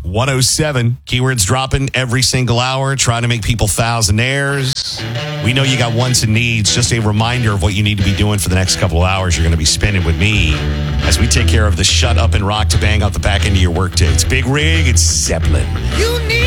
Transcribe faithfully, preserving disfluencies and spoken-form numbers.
one oh seven. Keywords dropping every single hour, trying to make people thousandaires. We know you got wants and needs. Just a reminder of what you need to be doing for the next couple of hours you're going to be spending with me as we take care of the shut up and rock to bang out the back end of your work day. It's Big Rig. It's Zeppelin. You need